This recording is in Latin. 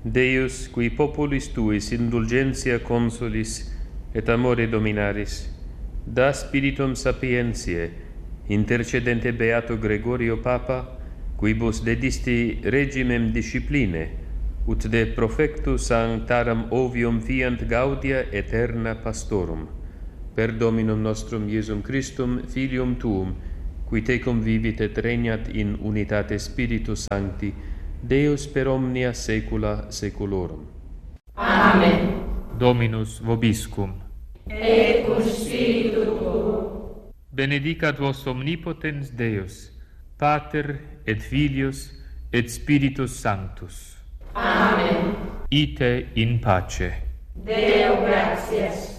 Deus, qui populis tuis indulgentia consulis et amore dominaris, da spiritum sapientiae, intercedente Beato Gregorio Papa, quibus dedisti regimem discipline, ut de profectu sanctaram ovium fiant gaudia aeterna pastorum, per Dominum nostrum Iesum Christum, Filium Tuum, qui tecum vivit et regnat in unitate Spiritus Sancti, Deus per omnia saecula saeculorum. Amen. Dominus vobiscum. Et cum spiritu tuo. Benedicat vos omnipotens Deus, Pater et Filius et Spiritus Sanctus. Amen. Ite in pace. Deo gratias.